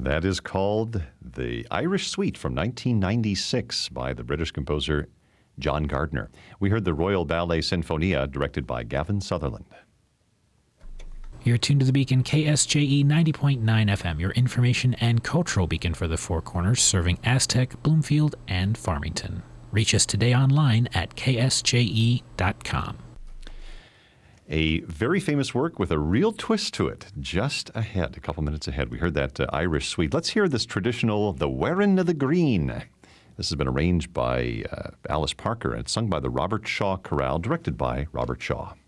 That is called The Irish Suite from 1996 by the British composer John Gardner. We heard the Royal Ballet Sinfonia, directed by Gavin Sutherland. You're tuned to the Beacon, KSJE 90.9 FM, your information and cultural beacon for the Four Corners, serving Aztec, Bloomfield, and Farmington. Reach us today online at ksje.com. A very famous work with a real twist to it. Just ahead, a couple minutes ahead, we heard that Irish Suite. Let's hear this traditional, The Wearin' of the Green. This has been arranged by Alice Parker, and it's sung by the Robert Shaw Chorale, directed by Robert Shaw.